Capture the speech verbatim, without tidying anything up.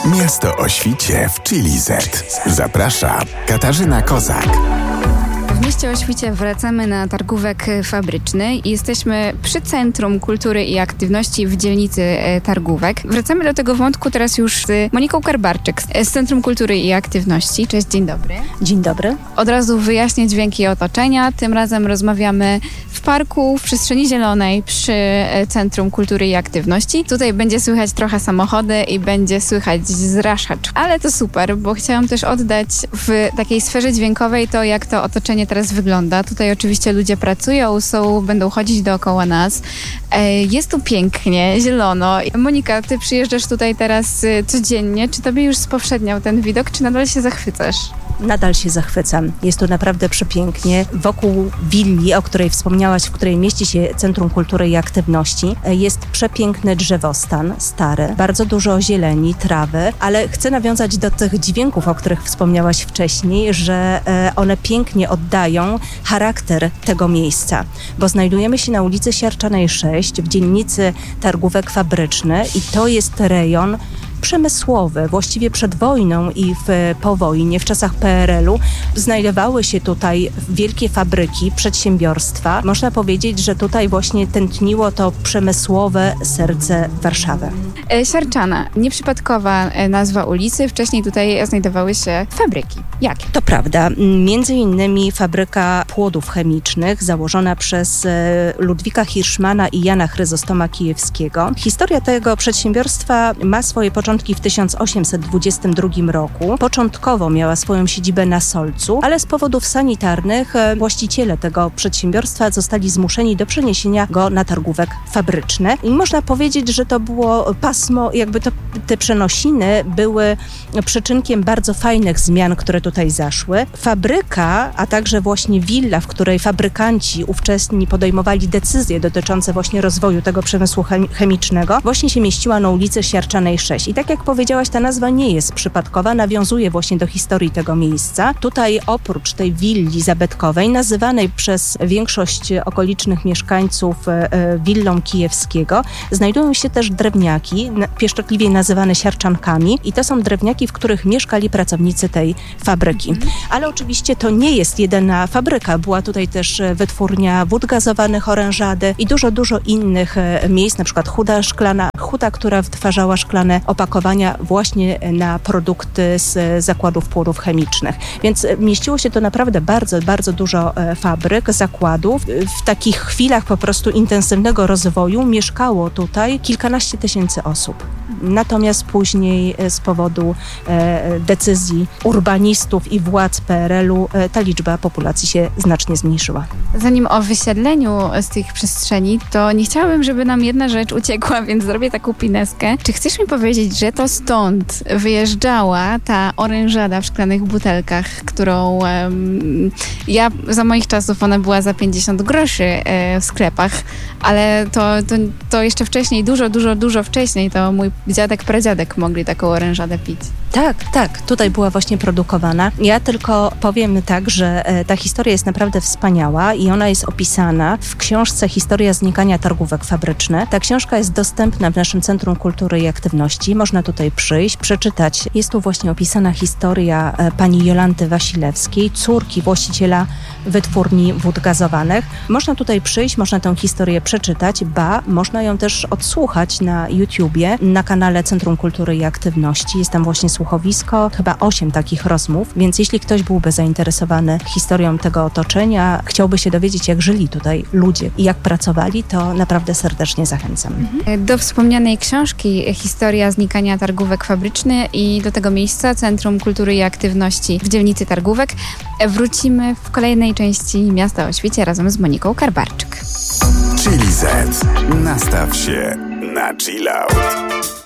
Miasto o świcie w Chili Z. Zaprasza Katarzyna Kozak. W mieście o świcie wracamy na targówek fabryczny i jesteśmy przy Centrum Kultury i Aktywności w dzielnicy Targówek. Wracamy do tego wątku teraz już z Moniką Karbarczyk z Centrum Kultury i Aktywności. Cześć, dzień dobry. Dzień dobry. Od razu wyjaśnię dźwięki otoczenia. Tym razem rozmawiamy w parku, w przestrzeni zielonej przy Centrum Kultury i Aktywności. Tutaj będzie słychać trochę samochody i będzie słychać zraszacz. Ale to super, bo chciałam też oddać w takiej sferze dźwiękowej to, jak to otoczenie teraz wygląda. Tutaj oczywiście ludzie pracują, są, będą chodzić dookoła nas. Jest tu pięknie, zielono. Monika, ty przyjeżdżasz tutaj teraz codziennie. Czy tobie już spowszedniał ten widok, czy nadal się zachwycasz? Nadal się zachwycam. Jest tu naprawdę przepięknie. Wokół willi, o której wspomniałaś, w której mieści się Centrum Kultury i Aktywności, jest przepiękny drzewostan, stary, bardzo dużo zieleni, trawy, ale chcę nawiązać do tych dźwięków, o których wspomniałaś wcześniej, że one pięknie oddają charakter tego miejsca, bo znajdujemy się na ulicy Siarczanej sześć w dzielnicy Targówek Fabryczny i to jest rejon przemysłowy. Właściwie przed wojną i w, po wojnie, w czasach P R L u znajdowały się tutaj wielkie fabryki, przedsiębiorstwa. Można powiedzieć, że tutaj właśnie tętniło to przemysłowe serce Warszawy. Siarczana, nieprzypadkowa nazwa ulicy. Wcześniej tutaj znajdowały się fabryki. Jakie? To prawda. Między innymi fabryka płodów chemicznych założona przez Ludwika Hirschmana i Jana Chryzostoma Kijewskiego. Historia tego przedsiębiorstwa ma swoje początki w tysiąc osiemset dwudziestym drugim roku. Początkowo miała swoją siedzibę na Solcu, ale z powodów sanitarnych właściciele tego przedsiębiorstwa zostali zmuszeni do przeniesienia go na targówek fabryczne. I można powiedzieć, że to było pasmo, jakby to, te przenosiny były przyczynkiem bardzo fajnych zmian, które tutaj zaszły. Fabryka, a także właśnie willa, w której fabrykanci ówczesni podejmowali decyzje dotyczące właśnie rozwoju tego przemysłu chemicznego, właśnie się mieściła na ulicy Siarczanej sześć. I tak jak powiedziałaś, ta nazwa nie jest przypadkowa, nawiązuje właśnie do historii tego miejsca. Tutaj oprócz tej willi zabytkowej, nazywanej przez większość okolicznych mieszkańców e, willą Kijewskiego, znajdują się też drewniaki, pieszczotliwie nazywane siarczankami i to są drewniaki, w których mieszkali pracownicy tej fabryki. Ale oczywiście to nie jest jedyna fabryka. Była tutaj też wytwórnia wód gazowanych, orężady i dużo, dużo innych miejsc, na przykład huta szklana, huta, która wytwarzała szklane opakowania właśnie na produkty z zakładów płodów chemicznych. Więc mieściło się to naprawdę bardzo, bardzo dużo fabryk, zakładów. W takich chwilach po prostu intensywnego rozwoju mieszkało tutaj kilkanaście tysięcy osób. Natomiast później z powodu e, decyzji urbanistów i władz P R L u e, ta liczba populacji się znacznie zmniejszyła. Zanim o wysiedleniu z tych przestrzeni, to nie chciałabym, żeby nam jedna rzecz uciekła, więc zrobię taką pineskę. Czy chcesz mi powiedzieć, że to stąd wyjeżdżała ta orężada w szklanych butelkach, którą um, ja za moich czasów ona była za pięćdziesiąt groszy e, w sklepach, ale to, to, to jeszcze wcześniej, dużo, dużo, dużo wcześniej to mój dziadek, pradziadek mogli taką orężadę pić. Tak, tak, tutaj była właśnie produkowana. Ja tylko powiem tak, że e, ta historia jest naprawdę wspaniała i ona jest opisana w książce Historia znikania targówek fabrycznych. Ta książka jest dostępna w naszym Centrum Kultury i Aktywności. Można tutaj przyjść, przeczytać. Jest tu właśnie opisana historia e, pani Jolanty Wasilewskiej, córki właściciela wytwórni wód gazowanych. Można tutaj przyjść, można tę historię przeczytać, ba, można ją też odsłuchać na YouTubie, na kanale Centrum Kultury i Aktywności. Jest tam właśnie słuchowisko, chyba osiem takich rozmów, więc jeśli ktoś byłby zainteresowany historią tego otoczenia, chciałby się dowiedzieć, jak żyli tutaj ludzie i jak pracowali, to naprawdę serdecznie zachęcam. Do wspomnianej książki Historia znikania targówek fabrycznych i do tego miejsca Centrum Kultury i Aktywności w dzielnicy Targówek wrócimy w kolejnej części Miasta o świcie razem z Moniką Karbarczyk. Chili Z. Nastaw się na chill out.